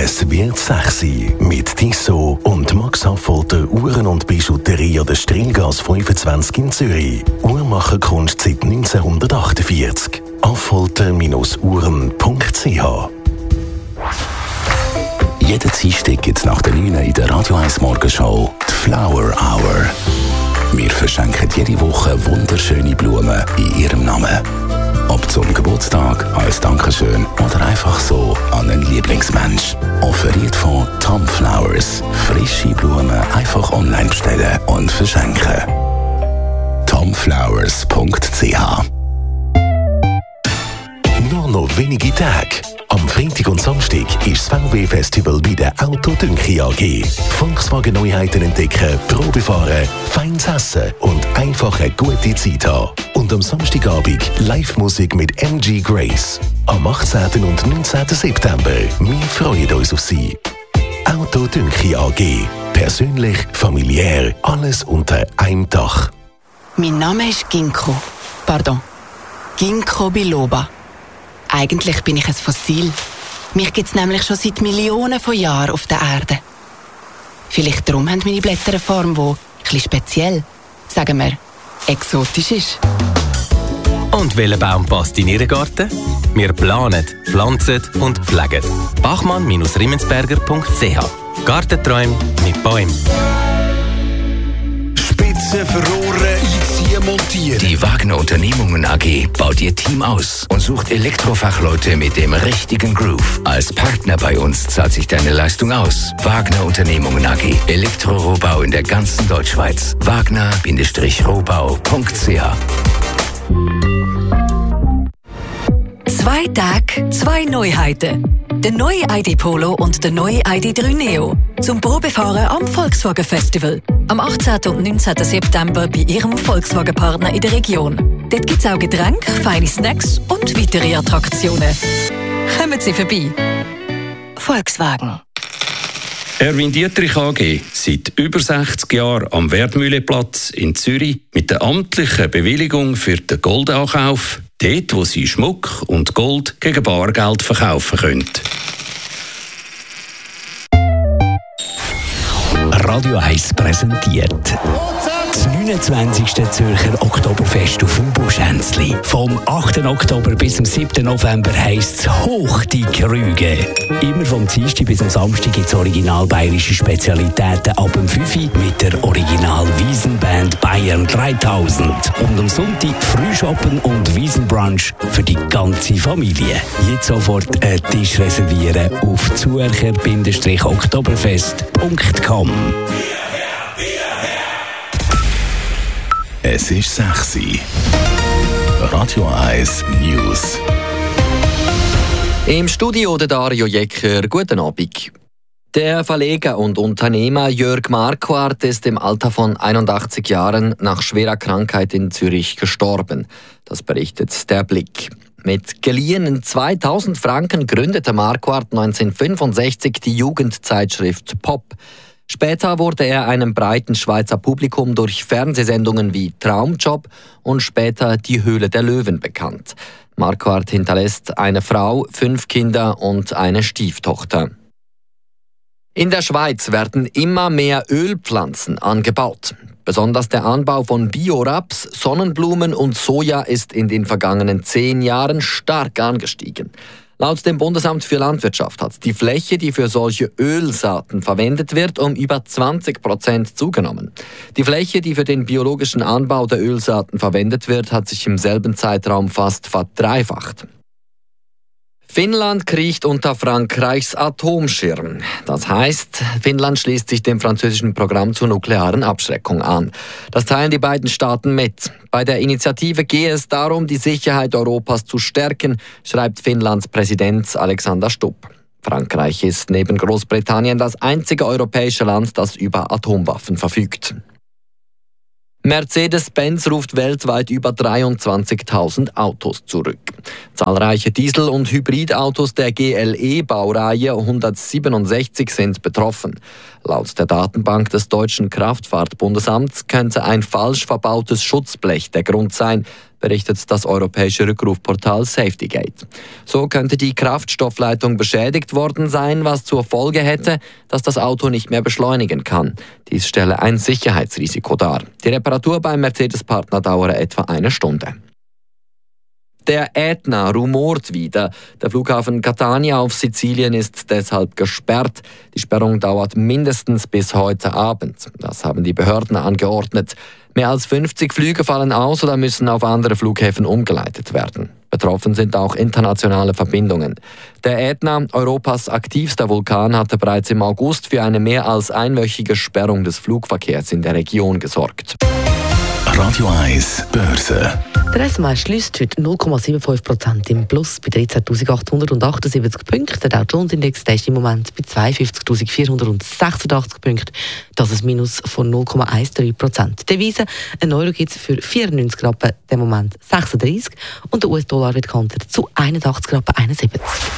Es wird sexy mit Tissot und Max Affolter Uhren und Bijouterie an der Strilgas 25 in Zürich. Uhrmacherkunst seit 1948. Affolter-uhren.ch. Jeden Dienstag gibt es nach der 9 in der Radio 1 Morgenshow die Flower Hour. Wir verschenken jede Woche wunderschöne Blumen in ihrem Namen. Ob zum Geburtstag, als Dankeschön oder einfach so an einen Lieblingsmensch. Offeriert von Tom Flowers. Frische Blumen einfach online bestellen und verschenken. tomflowers.ch. Nur noch wenige Tage. Am Freitag und Samstag ist das VW-Festival bei der Auto Dünchi AG. Volkswagen-Neuheiten entdecken, Probe fahren, feines Essen und einfach eine gute Zeit haben. Und am Samstagabend Live-Musik mit MG Grace. Am 18. und 19. September. Wir freuen uns auf Sie. Auto Dünchi AG. Persönlich, familiär, alles unter einem Dach. Mein Name ist Ginkgo biloba. Eigentlich bin ich ein Fossil. Mich gibt es nämlich schon seit Millionen von Jahren auf der Erde. Vielleicht darum haben meine Blätter eine Form, die ein bisschen speziell, sagen wir, exotisch ist. Und welcher Baum passt in Ihren Garten? Wir planen, pflanzen und pflegen. Bachmann-Riemensberger.ch. Gartenträume mit Bäumen. Spitze verrohren, einziehen, montieren. Die Wagner Unternehmungen AG baut ihr Team aus und sucht Elektrofachleute mit dem richtigen Groove. Als Partner bei uns zahlt sich deine Leistung aus. Wagner Unternehmungen AG. Elektrorohbau in der ganzen Deutschschweiz. Wagner-rohbau.ch. 2 Tage, 2 Neuheiten. Der neue ID Polo und der neue ID3 Neo. Zum Probefahren am Volkswagen Festival. Am 18. und 19. September bei Ihrem Volkswagen-Partner in der Region. Dort gibt es auch Getränke, feine Snacks und weitere Attraktionen. Kommen Sie vorbei. Volkswagen. Erwin Dietrich AG, seit über 60 Jahren am Wertmühleplatz in Zürich mit der amtlichen Bewilligung für den Goldankauf, dort wo Sie Schmuck und Gold gegen Bargeld verkaufen können. Radio 1 präsentiert das 29. Zürcher Oktoberfest auf dem Buschhänzli. Vom 8. Oktober bis zum 7. November heisst es Hoch die Krüge. Immer vom Dienstag bis zum Samstag gibt es original bayerische Spezialitäten ab dem 5 mit der Original-Wiesenband Bayern 3000. Und am Sonntag Frühschoppen und Wiesenbrunch für die ganze Familie. Jetzt sofort einen Tisch reservieren auf zürcher-oktoberfest.com. Es ist sexy. Radio 1 News. Im Studio der Dario Jecker. Guten Abend. Der Verleger und Unternehmer Jörg Marquardt ist im Alter von 81 Jahren nach schwerer Krankheit in Zürich gestorben. Das berichtet der Blick. Mit geliehenen 2000 Franken gründete Marquardt 1965 die Jugendzeitschrift Pop. Später wurde er einem breiten Schweizer Publikum durch Fernsehsendungen wie Traumjob und später Die Höhle der Löwen bekannt. Marquardt hinterlässt eine Frau, 5 Kinder und eine Stieftochter. In der Schweiz werden immer mehr Ölpflanzen angebaut. Besonders der Anbau von Bioraps, Sonnenblumen und Soja ist in den vergangenen 10 Jahren stark angestiegen. Laut dem Bundesamt für Landwirtschaft hat die Fläche, die für solche Ölsaaten verwendet wird, um über 20% zugenommen. Die Fläche, die für den biologischen Anbau der Ölsaaten verwendet wird, hat sich im selben Zeitraum fast verdreifacht. Finnland kriecht unter Frankreichs Atomschirm. Das heißt, Finnland schließt sich dem französischen Programm zur nuklearen Abschreckung an. Das teilen die beiden Staaten mit. Bei der Initiative gehe es darum, die Sicherheit Europas zu stärken, schreibt Finnlands Präsident Alexander Stubb. Frankreich ist neben Großbritannien das einzige europäische Land, das über Atomwaffen verfügt. Mercedes-Benz ruft weltweit über 23.000 Autos zurück. Zahlreiche Diesel- und Hybridautos der GLE-Baureihe 167 sind betroffen. Laut der Datenbank des Deutschen Kraftfahrtbundesamts könnte ein falsch verbautes Schutzblech der Grund sein. berichtet das europäische Rückrufportal SafetyGate. So könnte die Kraftstoffleitung beschädigt worden sein, was zur Folge hätte, dass das Auto nicht mehr beschleunigen kann. Dies stelle ein Sicherheitsrisiko dar. Die Reparatur beim Mercedes-Partner dauere etwa 1 Stunde. Der Ätna rumort wieder. Der Flughafen Catania auf Sizilien ist deshalb gesperrt. Die Sperrung dauert mindestens bis heute Abend. Das haben die Behörden angeordnet. Mehr als 50 Flüge fallen aus oder müssen auf andere Flughäfen umgeleitet werden. Betroffen sind auch internationale Verbindungen. Der Ätna, Europas aktivster Vulkan, hatte bereits im August für eine mehr als einwöchige Sperrung des Flugverkehrs in der Region gesorgt. Radio 1 Börse. Der SMA schliesst heute 0,75% im Plus bei 13.878 Punkten. Der Dow Jones Index ist im Moment bei 52.486 Punkten. Das ist ein Minus von 0,13%. Devise, ein Euro gibt es für 94 Rappen, im Moment 36. Und der US-Dollar wird gehandelt zu 81,71 Rappen.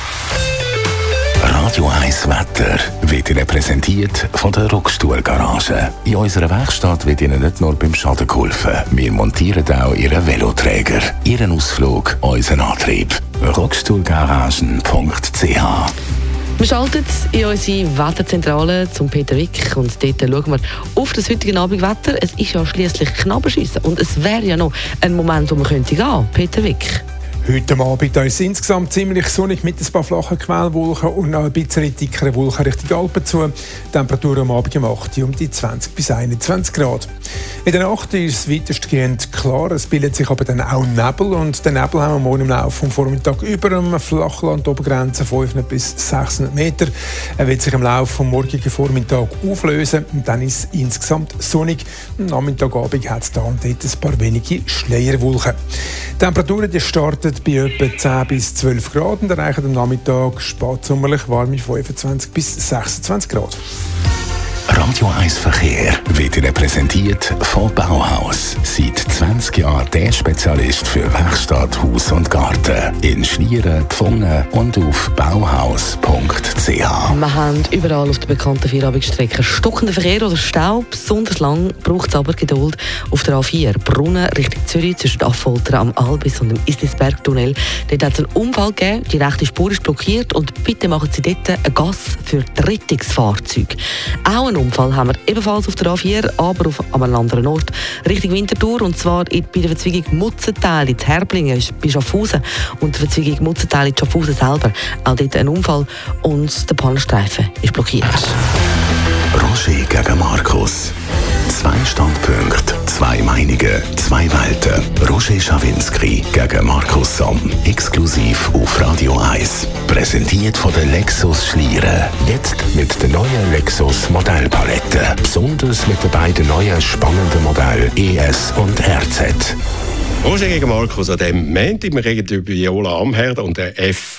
Radio 1 Wetter wird Ihnen präsentiert von der Rockstuhl-Garage. In unserer Werkstatt wird Ihnen nicht nur beim Schaden geholfen. Wir montieren auch Ihren Veloträger, Ihren Ausflug, unseren Antrieb. Rockstuhlgaragen.ch. Wir schalten in unsere Wetterzentrale zum Peter Wick und dort schauen wir auf das heutige Abendwetter. Es ist ja schliesslich Knabberschiessen und es wäre ja noch ein Moment, wo man könnte gehen. Peter Wick. Heute Abend ist es insgesamt ziemlich sonnig mit ein paar flachen Quellwolken und noch ein bisschen dickere Wolken Richtung Alpen zu. Temperatur am Abend um 8 um die 20 bis 21 Grad. In der Nacht ist es weitestgehend klar, es bildet sich aber dann auch Nebel und den Nebel haben wir morgen im Laufe vom Vormittag über dem Flachland Obergrenze 500 bis 600 Meter. Er wird sich im Laufe vom morgigen Vormittag auflösen und dann ist es insgesamt sonnig. Am Nachmittagabend hat es da und dort ein paar wenige Schleierwolken. Die Temperaturen die starten bei etwa 10 bis 12 Grad und erreichen am Nachmittag spätsommerlich warme 25 bis 26 Grad. Radio 1 Verkehr wird Ihnen präsentiert von Bauhaus. Seit 20 Jahren der Spezialist für Werkstatt, Haus und Garten. In Schlieren, Pfungen und auf bauhaus.ch. Wir haben überall auf der bekannten Vierabendstrecke stockenden Verkehr oder Stau. Besonders lang braucht es aber Geduld auf der A4. Brunnen Richtung Zürich zwischen Affolter am Albis und dem Islisberg-Tunnel. Dort hat es einen Unfall gegeben. Die rechte Spur ist blockiert und bitte machen Sie dort ein Gas für die Rettungsfahrzeuge. Auch einen Unfall haben wir ebenfalls auf der A4, aber an einem anderen Ort. Richtung Winterthur, und zwar bei der Verzweigung Mutzental in Herblingen bei Schaffhausen und der Verzweigung Mutzental in Schaffhausen selber. Auch dort ein Unfall und der Bahnstreifen ist blockiert. Roger gegen Markus. 2 Standpunkte, 2 Meinungen, 2 Welten. Roger Schawinski gegen Markus Somm. Exklusiv auf Radio 1. Präsentiert von der Lexus Schlieren. Jetzt mit der neuen Lexus Modellpalette. Besonders mit den beiden neuen spannenden Modellen ES und RZ. Roger gegen Markus an dem Montag. Wir reden über Viola Amherd und der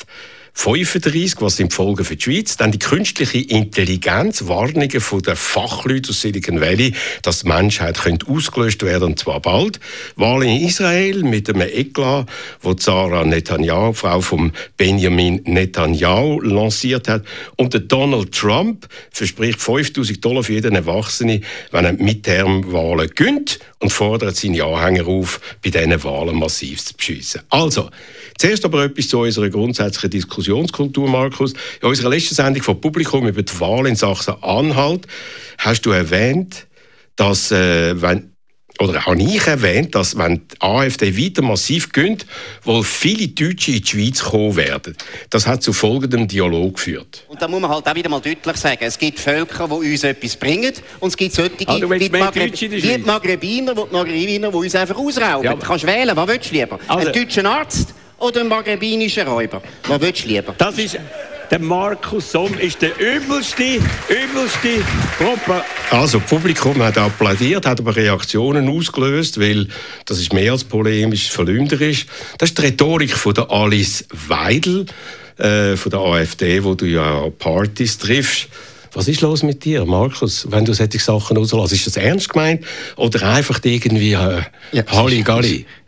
F35, was sind die Folgen für die Schweiz? Dann die künstliche Intelligenz, Warnungen von den Fachleuten aus Silicon Valley, dass die Menschheit könnte ausgelöscht werden, und zwar bald. Wahlen in Israel mit einem Eklat, wo Sarah Netanyahu, Frau von Benjamin Netanyahu, lanciert hat. Und der Donald Trump verspricht $5.000 für jeden Erwachsenen, wenn er Midterm-Wahlen gönnt, und fordert seine Anhänger auf, bei diesen Wahlen massiv zu beschiessen. Also, zuerst aber etwas zu unserer grundsätzlichen Diskussionskultur, Markus. In unserer letzten Sendung vom Publikum über die Wahl in Sachsen-Anhalt hast du erwähnt, dass, habe ich erwähnt, dass wenn die AfD weiter massiv gönnt, wohl viele Deutsche in die Schweiz kommen werden. Das hat zu folgendem Dialog geführt. Und da muss man halt auch wieder mal deutlich sagen, es gibt Völker, die uns etwas bringen, und es gibt solche, wie die Maghrebiner, die uns einfach ausrauben. Ja, du kannst wählen, was willst du lieber? Also, einen deutschen Arzt oder einen maghrebinischen Räuber? Was willst du lieber? Das ist... Der Markus Somm ist der übelste Propaganda. Also, das Publikum hat applaudiert, hat aber Reaktionen ausgelöst, weil das ist mehr als polemisch, verleumderisch. Das ist die Rhetorik von der Alice Weidel, von der AfD, wo du ja an Partys triffst. Was ist los mit dir, Markus, wenn du solche Sachen rauslässt? Ist das ernst gemeint oder einfach irgendwie Halligalli?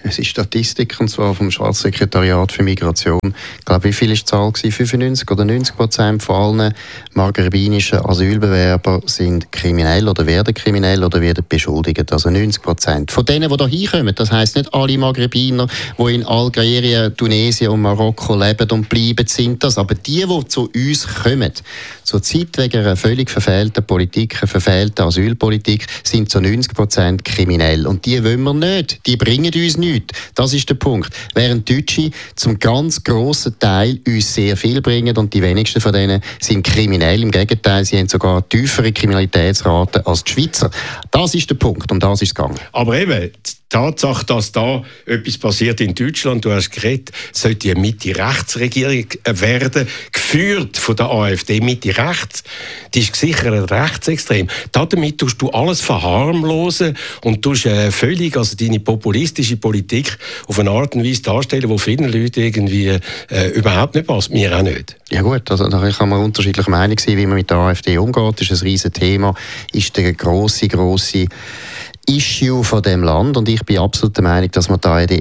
Es ist Statistik, und zwar vom Staatssekretariat für Migration. Ich glaube, wie viel war die Zahl? 95 oder 90% von allen maghrebinischen Asylbewerber sind kriminell oder werden beschuldigt. Also 90%. Von denen, die hier hinkommen, das heisst nicht alle Maghrebiner, die in Algerien, Tunesien und Marokko leben und bleiben, sind das. Aber die zu uns kommen, zurzeit wegen einer völlig verfehlten Politik, einer verfehlten Asylpolitik, sind zu 90% kriminell. Und die wollen wir nicht. Die bringen uns nichts. Das ist der Punkt. Während Deutsche zum ganz grossen Teil uns sehr viel bringen und die wenigsten von denen sind kriminell. Im Gegenteil, sie haben sogar tiefere Kriminalitätsraten als die Schweizer. Das ist der Punkt, um das ist es gegangen. Aber eben, die Tatsache, dass da etwas passiert in Deutschland, du hast geredet, sollte eine Mitte-Rechts-Regierung werden, geführt von der AfD, Mitte-Rechts, die ist gesichert rechtsextrem. Damit tust du alles verharmlosen und tust völlig, also deine populistische Politik auf eine Art und Weise darstellen, die vielen Leuten irgendwie überhaupt nicht passt, mir auch nicht. Ja gut, also da kann man unterschiedlicher Meinung sein, wie man mit der AfD umgeht. Das ist ein riesen Thema, ist der grosse Issue von dem Land, und ich bin absolut der Meinung, dass man die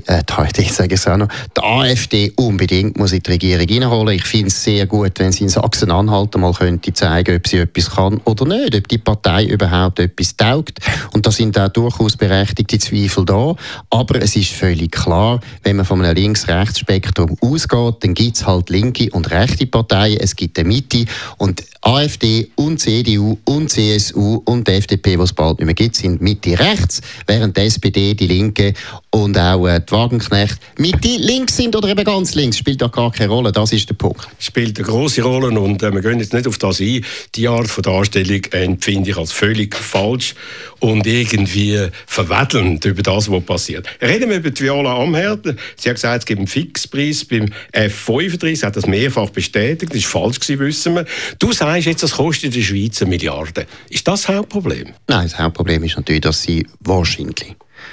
AfD unbedingt muss in die Regierung reinholen. Ich finde es sehr gut, wenn sie in Sachsen-Anhalt mal könnte zeigen, ob sie etwas kann oder nicht, ob die Partei überhaupt etwas taugt. Und da sind auch durchaus berechtigte Zweifel da. Aber es ist völlig klar, wenn man von einem Links-Rechts-Spektrum ausgeht, dann gibt es halt linke und rechte Parteien, es gibt eine Mitte, und AfD und CDU und CSU und die FDP, die es bald nicht mehr gibt, sind Mitte-rechts, während die SPD, die Linke und auch die Wagenknecht Mitte-links sind oder eben ganz links, spielt doch gar keine Rolle, das ist der Punkt. Spielt eine grosse Rolle, und wir gehen jetzt nicht auf das ein. Die Art von Darstellung empfinde ich als völlig falsch und irgendwie verweddelnd über das, was passiert. Reden wir über Viola Amherd. Sie hat gesagt, es gibt einen Fixpreis beim F35, sie hat das mehrfach bestätigt, das war falsch gewesen, wissen wir. Du sagst jetzt, das kostet in der Schweiz 1 Milliarde. Ist das das Hauptproblem? Nein, das Hauptproblem ist natürlich, dass sie wahrscheinlich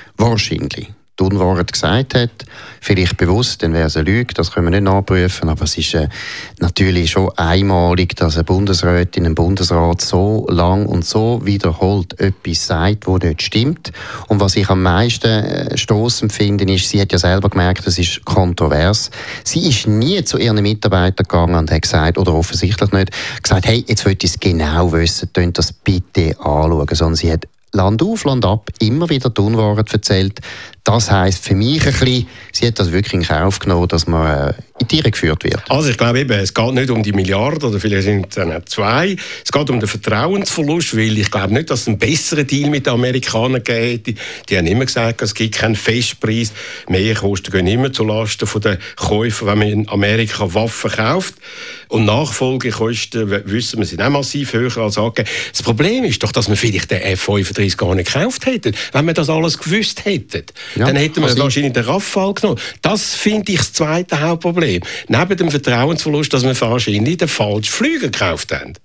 die Unwahrheit gesagt hat, vielleicht bewusst, dann wäre es eine Lüge, das können wir nicht nachprüfen, aber es ist natürlich schon einmalig, dass eine Bundesrätin im Bundesrat so lang und so wiederholt etwas sagt, das nicht stimmt. Und was ich am meisten stossend finde, ist, sie hat ja selber gemerkt, es ist kontrovers. Sie ist nie zu ihren Mitarbeitern gegangen und hat gesagt, oder offensichtlich nicht, gesagt, hey, jetzt will ich es genau wissen, könnt das bitte anschauen, sondern sie hat Land auf, Land ab, immer wieder die Unwahrheit erzählt. Das heisst für mich ein bisschen, sie hat das wirklich in Kauf genommen, dass man in die Irre geführt wird. Also ich glaube eben, es geht nicht um die Milliarden, oder vielleicht sind es dann 2. Es geht um den Vertrauensverlust, weil ich glaube nicht, dass es einen besseren Deal mit den Amerikanern gegeben hätte. Die haben immer gesagt, es gibt keinen Festpreis. Mehrkosten gehen immer zulasten der Käufer, wenn man in Amerika Waffen kauft. Und Nachfolgekosten, wissen wir, sind auch massiv höher als angegeben. Das Problem ist doch, dass wir vielleicht den F-35 gar nicht gekauft hätten. Wenn wir das alles gewusst hätten, ja, dann hätten wir wahrscheinlich den Rafale genommen. Das finde ich das zweite Hauptproblem. Neben dem Vertrauensverlust, dass wir wahrscheinlich den falschen Flüger gekauft haben.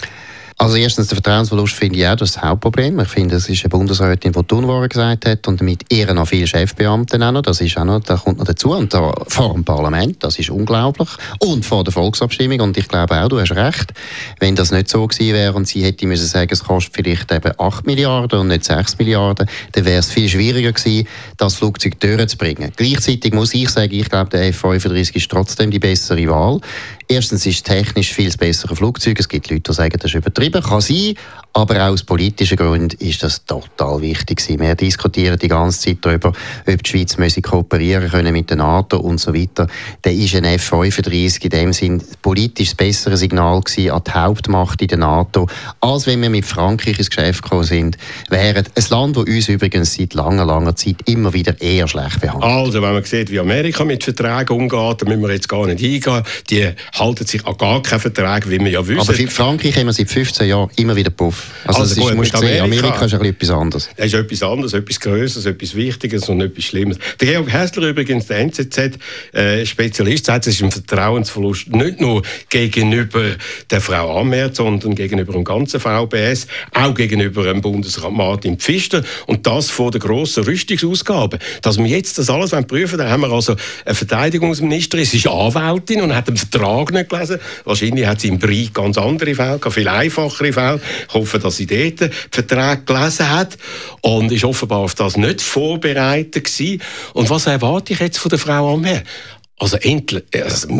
Also erstens, der Vertrauensverlust finde ich auch das Hauptproblem. Ich finde, es ist eine Bundesrätin, die Unwahrheit gesagt hat, und mit ihr noch viele Chefbeamte auch noch. Das ist auch noch, da kommt noch dazu. Und da, vor dem Parlament, das ist unglaublich. Und vor der Volksabstimmung. Und ich glaube auch, du hast recht, wenn das nicht so gewesen wäre und sie hätte müssen sagen, es kostet vielleicht eben 8 Milliarden und nicht 6 Milliarden, dann wäre es viel schwieriger gewesen, das Flugzeug durchzubringen. Gleichzeitig muss ich sagen, ich glaube, der F-35 ist trotzdem die bessere Wahl. Erstens ist es technisch viel bessere Flugzeug. Es gibt Leute, die sagen, das ist übertrieben. Kann sein, aber auch aus politischen Gründen ist das total wichtig. Wir diskutieren die ganze Zeit darüber, ob die Schweiz kooperieren können mit der NATO und so weiter. Da ist ein F-35 in dem Sinn politisch das bessere Signal gewesen an die Hauptmacht in der NATO, als wenn wir mit Frankreich ins Geschäft gekommen sind. Während ein Land, das uns übrigens seit langer Zeit immer wieder eher schlecht behandelt. Also, wenn man sieht, wie Amerika mit Verträgen umgeht, da müssen wir jetzt gar nicht eingehen. Die halten sich an gar keinen Vertrag, wie wir ja wissen. Aber für Frankreich haben wir seit 15 Jahren immer wieder Puff. Also das gut, ist, Amerika ist etwas anderes. Es ist etwas anderes, etwas Größeres, etwas Wichtiges und etwas Schlimmes. Der Georg Hässler übrigens, der NZZ-Spezialist, sagt, es ist ein Vertrauensverlust nicht nur gegenüber der Frau Amherd, sondern gegenüber dem ganzen VBS, auch gegenüber dem Bundesrat Martin Pfister, und das vor der grossen Rüstungsausgabe. Dass wir jetzt das alles prüfen, da haben wir also eine Verteidigungsministerin, sie ist Anwältin und hat den Vertrag nicht gelesen. Wahrscheinlich hat sie im Brief ganz andere Fälle, viel einfacher. einfachere Fälle. Ich hoffe, dass sie dort die Verträge gelesen hat und ist offenbar auf das nicht vorbereitet gewesen. Und was erwarte ich jetzt von der Frau Amherd? Also endlich...